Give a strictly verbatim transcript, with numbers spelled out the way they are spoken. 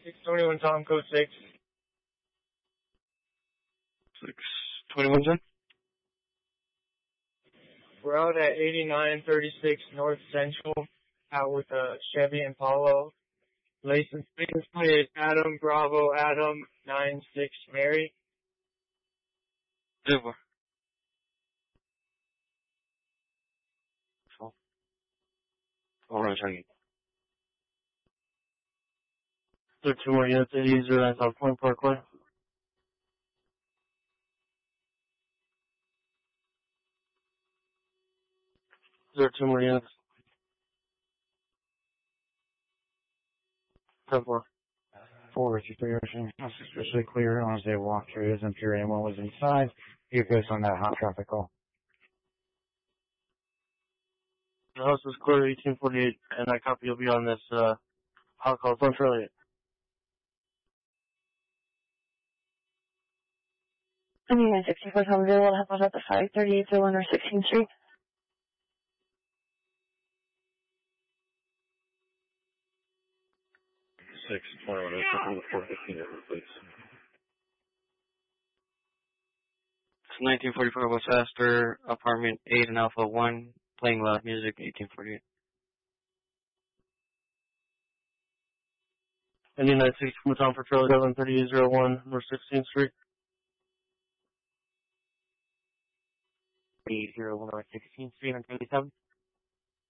six twenty-one Tom, code six. six twenty-one, John? We're out at eighty-nine thirty-six North Central, out with a Chevy Impala. License plate Adam Bravo Adam nine six Mary. Silver. Four. All right, Charlie. There are two more units at eighty nine South Point Parkway. There are two more units. ten four. Four, if you're especially clear as they walk through as Imperium one was inside, you goes on that hot traffic call. The house is clear, eighteen forty-eight, and that copy will be on this, uh, hot call. Don't Charlie. seventy-nine sixty-four Tom Villa, have us at the five thirty-eight oh one or sixteenth Street. six twenty-one, oh, four fifteen, please. It's nineteen forty-four West Astor, apartment eight and Alpha one, playing loud music, eighteen forty-eight. eighty-nine sixty-four Tom for Charlie, eleven thirty-eight oh one, North sixteenth Street. eight oh one North sixteenth Street on thirty-seven.